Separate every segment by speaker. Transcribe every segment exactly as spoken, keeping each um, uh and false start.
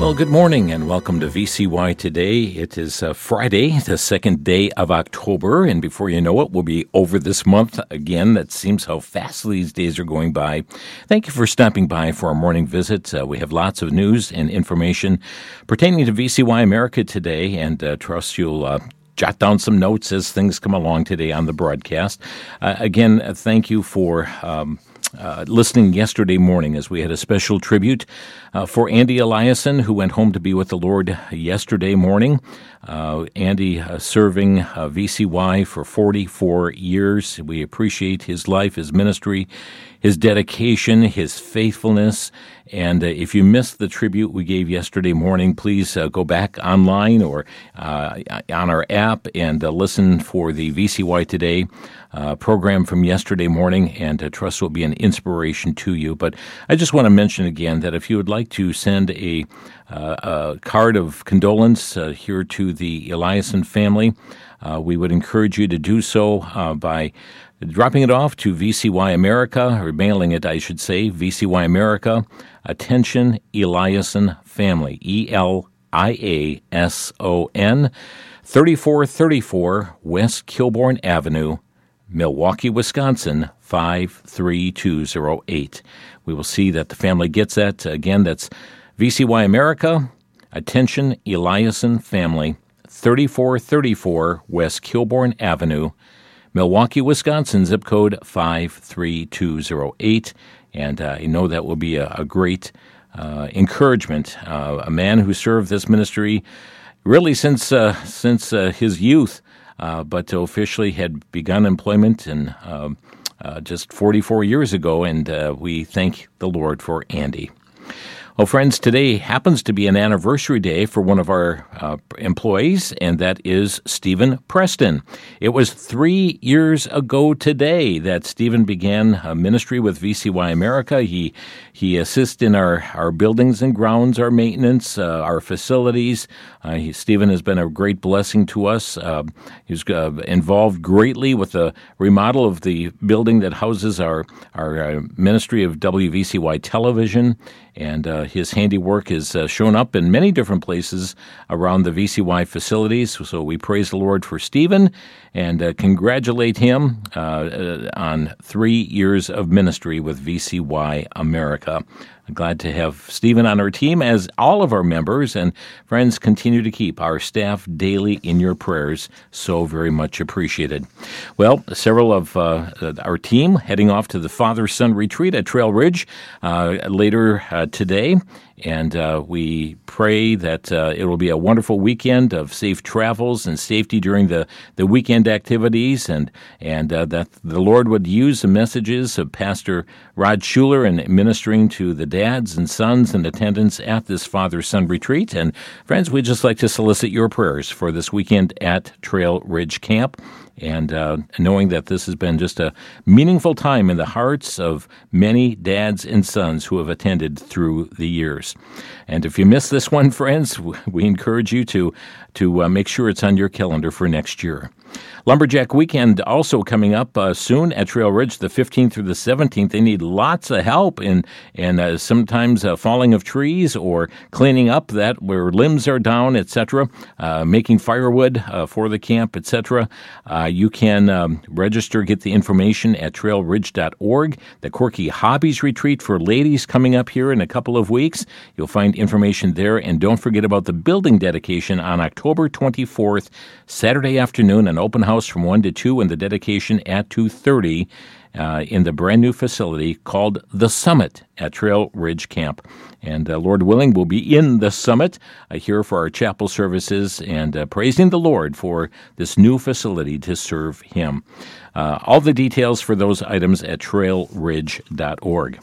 Speaker 1: Well, good morning and welcome to V C Y Today. It is uh, Friday, the second day of October, and before you know it, we'll be over this month again. That seems how fast these days are going by. Thank you for stopping by for our morning visit. Uh, we have lots of news and information pertaining to V C Y America today, and uh, trust you'll uh, jot down some notes as things come along today on the broadcast. Uh, again, uh, thank you for Um, Uh, listening yesterday morning as we had a special tribute uh, for Andy Eliason, who went home to be with the Lord yesterday morning. Uh, Andy uh, serving uh, V C Y for forty-four years. We appreciate his life, his ministry, his dedication, his faithfulness. And uh, if you missed the tribute we gave yesterday morning, please uh, go back online or uh, on our app and uh, listen for the V C Y Today uh, program from yesterday morning, and uh, trust will be an inspiration to you. But I just want to mention again that if you would like to send a, uh, a card of condolence uh, here to the Eliason family, uh, we would encourage you to do so uh, by dropping it off to V C Y America, or mailing it, I should say, V C Y America, attention Eliason family, E L I A S O N, thirty-four thirty-four West Kilbourne Avenue, Milwaukee, Wisconsin, five three two zero eight. We will see that the family gets that. Again, that's V C Y America, attention Eliason family, thirty-four thirty-four West Kilbourne Avenue, Milwaukee, Wisconsin, zip code five three two zero eight. And uh, I know that will be a, a great uh, encouragement. Uh, a man who served this ministry really since uh, since uh, his youth, uh, but officially had begun employment in, uh, uh, just forty-four years ago, and uh, we thank the Lord for Andy. Well, friends, today happens to be an anniversary day for one of our uh, employees, and that is Stephen Preston. It was three years ago today that Stephen began a ministry with V C Y America. He he assists in our, our buildings and grounds, our maintenance, uh, our facilities. Uh, he, Stephen has been a great blessing to us. Uh, he's uh, involved greatly with the remodel of the building that houses our, our uh, ministry of W V C Y Television. And uh, his handiwork is uh, shown up in many different places around the V C Y facilities. So we praise the Lord for Stephen and uh, congratulate him uh, uh, on three years of ministry with V C Y America. I'm glad to have Stephen on our team, as all of our members and friends continue to keep our staff daily in your prayers. So very much appreciated. Well, several of uh, our team heading off to the Father-Son Retreat at Trail Ridge uh, later uh, today. And uh, we pray that uh, it will be a wonderful weekend of safe travels and safety during the, the weekend activities, and and uh, that the Lord would use the messages of Pastor Rod Schuler in ministering to the dads and sons in attendance at this Father-Son Retreat. And friends, we'd just like to solicit your prayers for this weekend at Trail Ridge Camp. And uh, knowing that this has been just a meaningful time in the hearts of many dads and sons who have attended through the years. And if you missed this one, friends, we encourage you to, to uh, make sure it's on your calendar for next year. Lumberjack Weekend also coming up uh, soon at Trail Ridge, the fifteenth through the seventeenth. They need lots of help in, in uh, sometimes uh, falling of trees or cleaning up that where limbs are down, et cetera, uh, making firewood uh, for the camp, et cetera. Uh, you can um, register, get the information at trail ridge dot org. The Quirky Hobbies Retreat for ladies coming up here in a couple of weeks. You'll find information there. And don't forget about the building dedication on October twenty-fourth, Saturday afternoon, an open house from one to two, and the dedication at two thirty uh, in the brand new facility called The Summit at Trail Ridge Camp. And uh, Lord willing, we'll be in the Summit uh, here for our chapel services and uh, praising the Lord for this new facility to serve Him. Uh, all the details for those items at trail ridge dot org.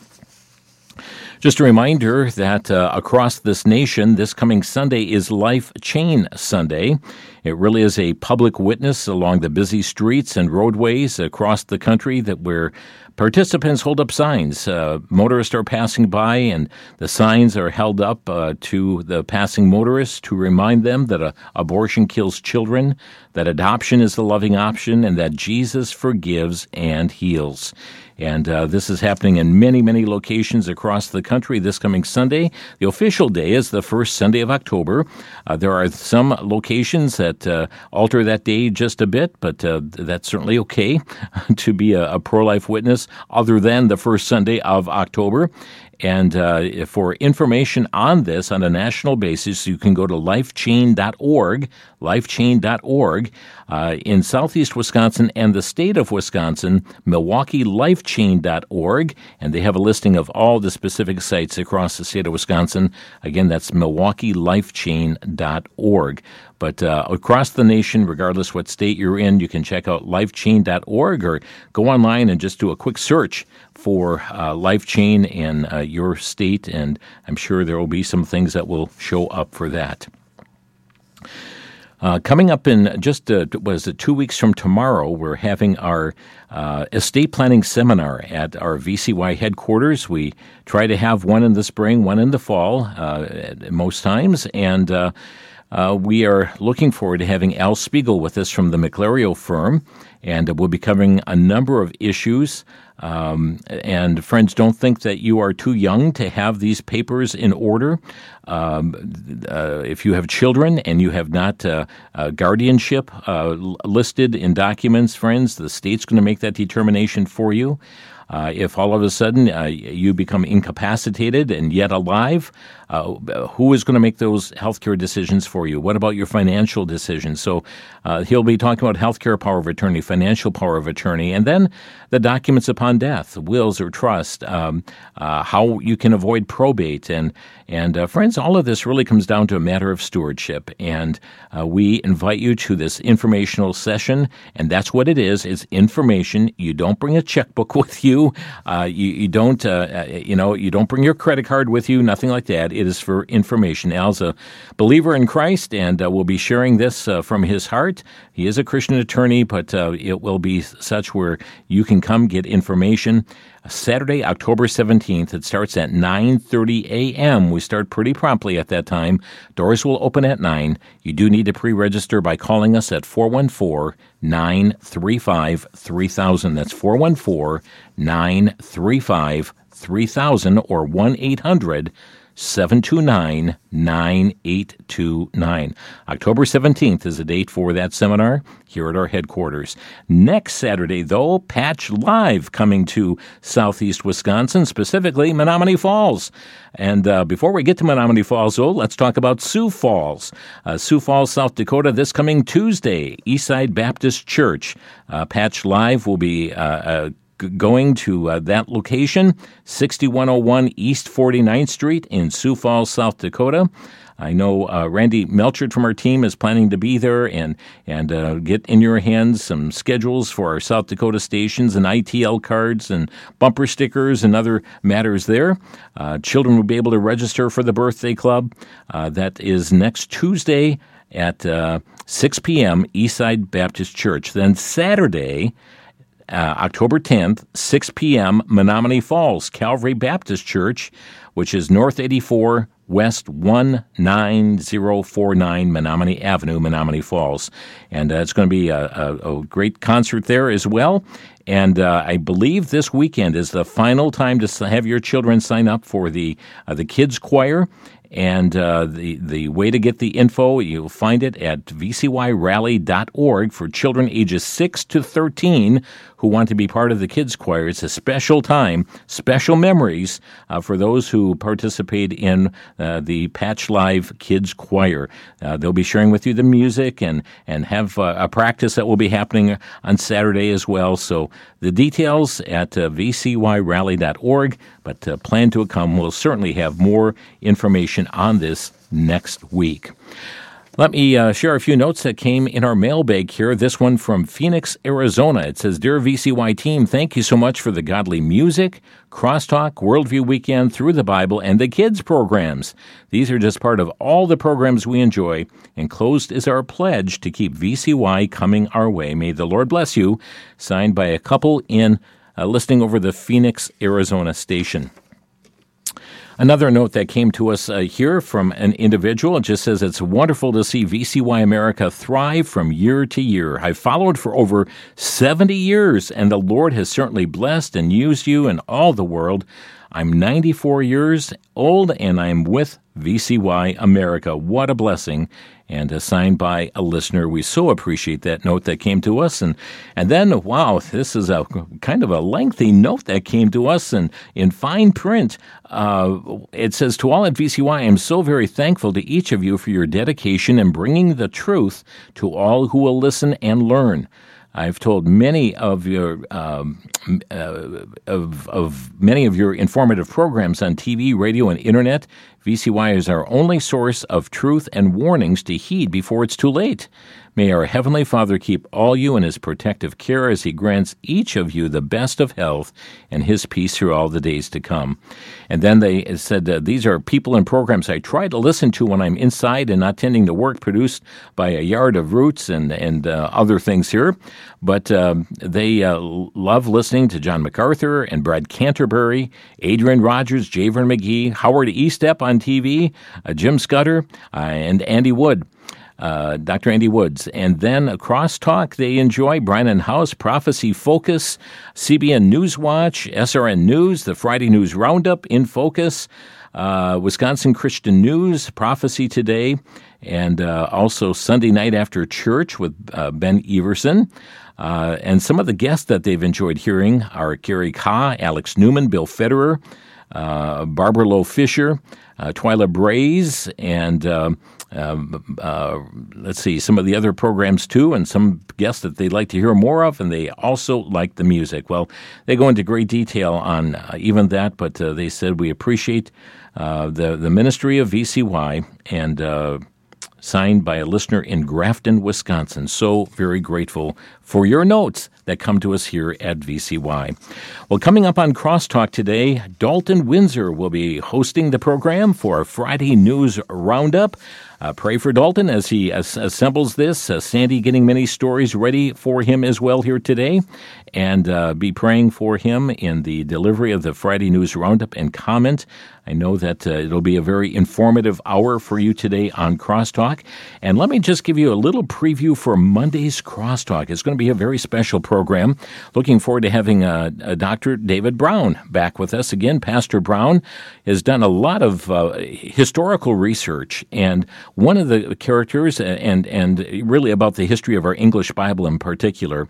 Speaker 1: Just a reminder that uh, across this nation, this coming Sunday is Life Chain Sunday. It really is a public witness along the busy streets and roadways across the country that where participants hold up signs. Uh, motorists are passing by, and the signs are held up uh, to the passing motorists to remind them that uh, abortion kills children, that adoption is the loving option, and that Jesus forgives and heals. And uh, this is happening in many, many locations across the country this coming Sunday. The official day is the first Sunday of October. Uh, there are some locations that uh, alter that day just a bit, but uh, that's certainly okay to be a, a pro-life witness other than the first Sunday of October. And uh, for information on this on a national basis, you can go to lifechain dot org, lifechain dot org. Uh, in southeast Wisconsin and the state of Wisconsin, Milwaukee lifechain dot org, and they have a listing of all the specific sites across the state of Wisconsin. Again, that's Milwaukee lifechain dot org. But uh, across the nation, regardless what state you're in, you can check out lifechain dot org or go online and just do a quick search for uh, LifeChain in uh, your state, and I'm sure there will be some things that will show up for that. Uh, coming up in just, uh, was it two weeks from tomorrow, we're having our uh, estate planning seminar at our V C Y headquarters. We try to have one in the spring, one in the fall, uh, most times, and uh, uh, we are looking forward to having Al Spiegel with us from the McLario firm, and we'll be covering a number of issues. Um, and friends, don't think that you are too young to have these papers in order. Um, uh, if you have children and you have not uh, uh, guardianship uh, listed in documents, friends, the state's going to make that determination for you. Uh, if all of a sudden uh, you become incapacitated and yet alive, uh, who is going to make those healthcare decisions for you? What about your financial decisions? So uh, he'll be talking about healthcare power of attorney, financial power of attorney, and then the documents upon death, wills or trust, um, uh, how you can avoid probate. And, and uh, friends, all of this really comes down to a matter of stewardship. And uh, we invite you to this informational session, and that's what it is. It's information. You don't bring a checkbook with you. Uh, you, you don't, uh, you know, you don't bring your credit card with you, nothing like that. It is for information. Al's a believer in Christ, and uh, will be sharing this uh, from his heart. He is a Christian attorney, but uh, it will be such where you can come get information. Saturday, October seventeenth. It starts at nine thirty a.m. We start pretty promptly at that time. Doors will open at nine. You do need to pre-register by calling us at four one four, nine three five, three thousand. That's four one four, nine three five, three thousand or one eight hundred, seven two nine, nine eight two nine. October seventeenth is the date for that seminar here at our headquarters. Next Saturday, though, Patch Live coming to southeast Wisconsin, specifically Menomonee Falls. And uh, before we get to Menomonee Falls, though, let's talk about Sioux Falls. Uh, Sioux Falls, South Dakota, this coming Tuesday, Eastside Baptist Church. Uh, Patch Live will be uh, uh, going to uh, that location, sixty-one oh one East forty-ninth Street in Sioux Falls, South Dakota. I know uh, Randy Melchert from our team is planning to be there and and uh, get in your hands some schedules for our South Dakota stations and I T L cards and bumper stickers and other matters there. Uh, children will be able to register for the birthday club. Uh, that is next Tuesday at uh, six p.m. Eastside Baptist Church. Then Saturday, Uh, October tenth, six p.m., Menomonee Falls, Calvary Baptist Church, which is North eighty-four West one nine zero four nine Menomonee Avenue, Menomonee Falls. And uh, it's going to be a, a, a great concert there as well. And uh, I believe this weekend is the final time to have your children sign up for the uh, the kids choir. And uh, the, the way to get the info, you'll find it at v c y rally dot org for children ages six to thirteen who want to be part of the kids choir. It's a special time, special memories uh, for those who participate in uh, the Patch Live Kids Choir. Uh, they'll be sharing with you the music and, and have uh, a practice that will be happening on Saturday as well. So the details at uh, v c y rally dot org, but uh, plan to come. We'll certainly have more information on this next week. Let me uh, share a few notes that came in our mailbag here. This one from Phoenix, Arizona. It says, Dear V C Y team, thank you so much for the godly music, Crosstalk, Worldview Weekend, Through the Bible, and the kids programs. These are just part of all the programs we enjoy. Enclosed is our pledge to keep V C Y coming our way. May the Lord bless you. Signed by a couple in uh, listening over the Phoenix, Arizona station. Another note that came to us uh, here from an individual, it just says, it's wonderful to see V C Y America thrive from year to year. I've followed for over seventy years, and the Lord has certainly blessed and used you in all the world. I'm ninety-four years old, and I'm with V C Y America. What a blessing. And uh, signed by a listener. We so appreciate that note that came to us. And and then, wow, this is a kind of a lengthy note that came to us and in fine print. Uh, it says, to all at V C Y, I am so very thankful to each of you for your dedication in bringing the truth to all who will listen and learn. I've told many of your um, uh, of of many of your informative programs on T V, radio, and internet. V C Y is our only source of truth and warnings to heed before it's too late. May our Heavenly Father keep all you in His protective care as He grants each of you the best of health and His peace through all the days to come. And then they said, uh, these are people and programs I try to listen to when I'm inside and not tending to work, produced by a yard of roots and, and uh, other things here. But um, they uh, love listening to John MacArthur and Brad Canterbury, Adrian Rogers, Javern McGee, Howard Estep on T V, uh, Jim Scudder, uh, and Andy Wood. Uh, Doctor Andy Woods. And then Across Talk, they enjoy Brian and House, Prophecy Focus, C B N Newswatch, S R N News, the Friday News Roundup, In Focus, uh, Wisconsin Christian News, Prophecy Today, and uh, also Sunday Night After Church with uh, Ben Everson. Uh, and some of the guests that they've enjoyed hearing are Gary Kah, Alex Newman, Bill Federer, uh, Barbara Lowe Fisher, uh, Twyla Braze, and uh, uh, uh, let's see, some of the other programs too, and some guests that they'd like to hear more of, and they also like the music. Well, they go into great detail on uh, even that, but uh, they said, we appreciate uh, the, the ministry of V C Y, and uh, signed by a listener in Grafton, Wisconsin. So very grateful for your notes that come to us here at V C Y. Well, coming up on Crosstalk today, Dalton Windsor will be hosting the program for a Friday News Roundup. Uh, pray for Dalton as he as- assembles this. Uh, Sandy getting many stories ready for him as well here today. And uh, be praying for him in the delivery of the Friday News Roundup and comment. I know that uh, it'll be a very informative hour for you today on Crosstalk. And let me just give you a little preview for Monday's Crosstalk. It's going to be a very special program. Looking forward to having uh, uh, Doctor David Brown back with us again. Pastor Brown has done a lot of uh, historical research, and one of the characters, and and really about the history of our English Bible in particular.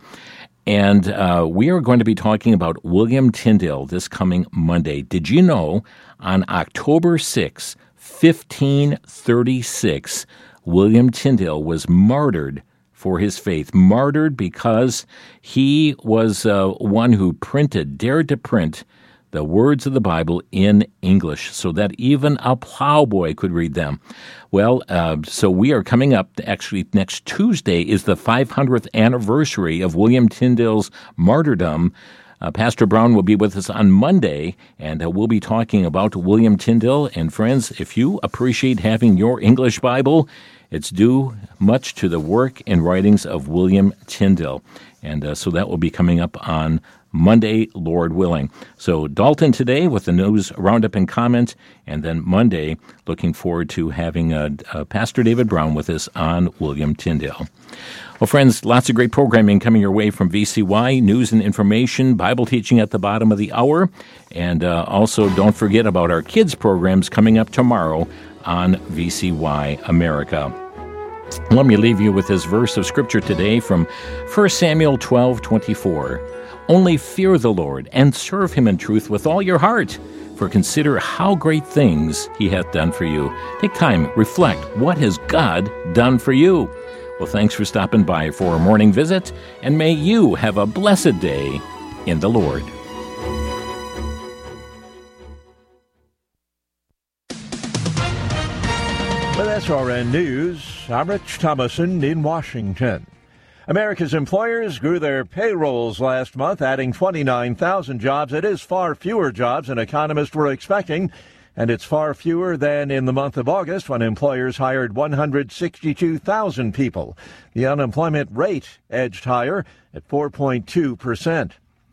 Speaker 1: And uh, we are going to be talking about William Tyndale this coming Monday. Did you know on October sixth, fifteen thirty-six, William Tyndale was martyred for his faith? Martyred because he was uh, one who printed, dared to print the words of the Bible in English so that even a plowboy could read them. Well, uh, so we are coming up, actually next Tuesday is the five hundredth anniversary of William Tyndale's martyrdom. Uh, Pastor Brown will be with us on Monday, and uh, we'll be talking about William Tyndale. And friends, if you appreciate having your English Bible, it's due much to the work and writings of William Tyndale. And uh, so that will be coming up on Monday, Lord willing. So Dalton today with the news roundup and comment, and then Monday, looking forward to having uh, uh, Pastor David Brown with us on William Tyndale. Well, friends, lots of great programming coming your way from V C Y, news and information, Bible teaching at the bottom of the hour, and uh, also don't forget about our kids programs coming up tomorrow on V C Y America. Let me leave you with this verse of Scripture today from First Samuel twelve twenty-four. Only fear the Lord and serve Him in truth with all your heart, for consider how great things He hath done for you. Take time, reflect, what has God done for you? Well, thanks for stopping by for a morning visit, and may you have a blessed day in the Lord.
Speaker 2: With S R N News, I'm Rich Thomason in Washington. America's employers grew their payrolls last month, adding twenty-nine thousand jobs. It is far fewer jobs than economists were expecting, and it's far fewer than in the month of August when employers hired one hundred sixty-two thousand people. The unemployment rate edged higher at four point two percent.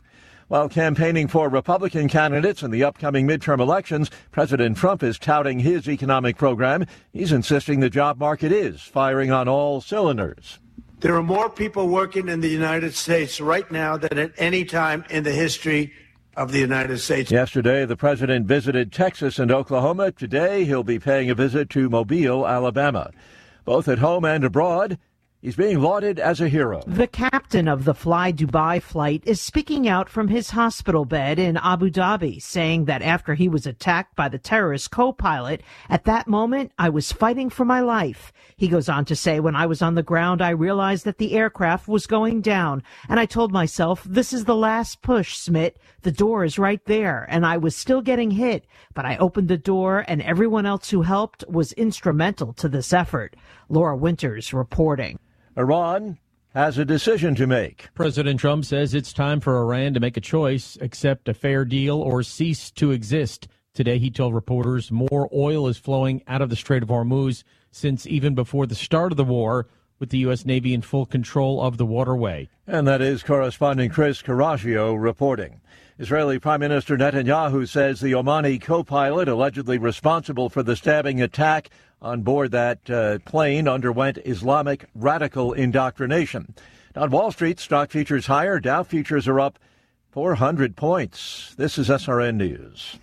Speaker 2: While campaigning for Republican candidates in the upcoming midterm elections, President Trump is touting his economic program. He's insisting the job market is firing on all cylinders.
Speaker 3: There are more people working in the United States right now than at any time in the history of the United States.
Speaker 2: Yesterday, the president visited Texas and Oklahoma. Today, he'll be paying a visit to Mobile, Alabama. Both at home and abroad, he's being lauded as a hero.
Speaker 4: The captain of the Fly Dubai flight is speaking out from his hospital bed in Abu Dhabi, saying that after he was attacked by the terrorist co-pilot, at that moment, I was fighting for my life. He goes on to say, when I was on the ground, I realized that the aircraft was going down, and I told myself, this is the last push, Smit. The door is right there, and I was still getting hit, but I opened the door, and everyone else who helped was instrumental to this effort. Laura Winters reporting.
Speaker 2: Iran has a decision to make.
Speaker 5: President Trump says it's time for Iran to make a choice, accept a fair deal or cease to exist. Today, he told reporters more oil is flowing out of the Strait of Hormuz since even before the start of the war, with the U S. Navy in full control of the waterway.
Speaker 2: And that is correspondent Chris Caraggio reporting. Israeli Prime Minister Netanyahu says the Omani co-pilot allegedly responsible for the stabbing attack on board that uh, plane underwent Islamic radical indoctrination. On Wall Street, stock futures higher. Dow futures are up four hundred points. This is S R N News.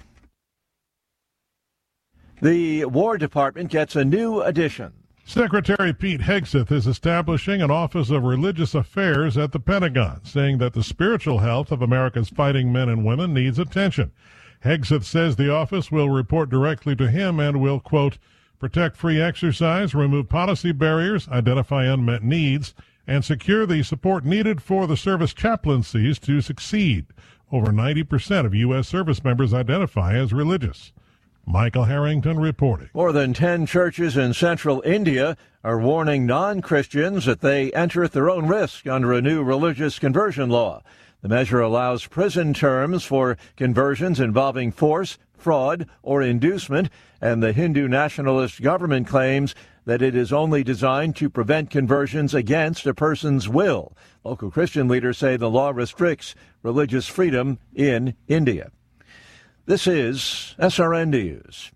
Speaker 2: The War Department gets a new addition.
Speaker 6: Secretary Pete Hegseth is establishing an Office of Religious Affairs at the Pentagon, saying that the spiritual health of America's fighting men and women needs attention. Hegseth says the office will report directly to him and will, quote, protect free exercise, remove policy barriers, identify unmet needs, and secure the support needed for the service chaplaincies to succeed. Over ninety percent of U S service members identify as religious. Michael Harrington reporting.
Speaker 2: More than ten churches in central India are warning non-Christians that they enter at their own risk under a new religious conversion law. The measure allows prison terms for conversions involving force, fraud, or inducement, and the Hindu nationalist government claims that it is only designed to prevent conversions against a person's will. Local Christian leaders say the law restricts religious freedom in India. This is S R N News.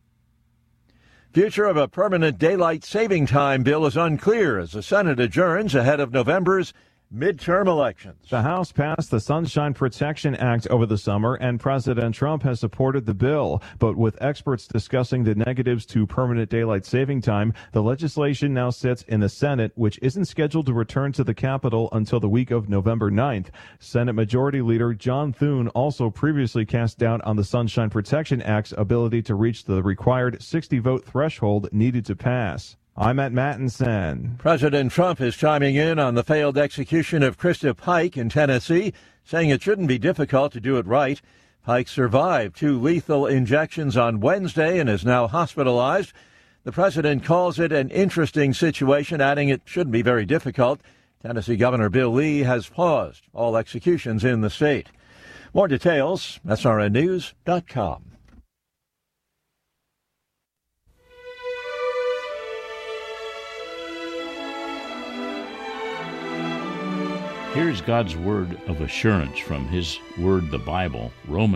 Speaker 2: Future of a permanent daylight saving time bill is unclear as the Senate adjourns ahead of November's midterm elections.
Speaker 7: The House passed the Sunshine Protection Act over the summer, and President Trump has supported the bill. But with experts discussing the negatives to permanent daylight saving time, the legislation now sits in the Senate, which isn't scheduled to return to the Capitol until the week of November ninth. Senate Majority Leader John Thune also previously cast doubt on the Sunshine Protection Act's ability to reach the required sixty-vote threshold needed to pass. I'm at Mattinson.
Speaker 2: President Trump is chiming in on the failed execution of Krista Pike in Tennessee, saying it shouldn't be difficult to do it right. Pike survived two lethal injections on Wednesday and is now hospitalized. The president calls it an interesting situation, adding it shouldn't be very difficult. Tennessee Governor Bill Lee has paused all executions in the state. More details, S R N news dot com.
Speaker 8: Here's God's word of assurance from His Word, the Bible, Romans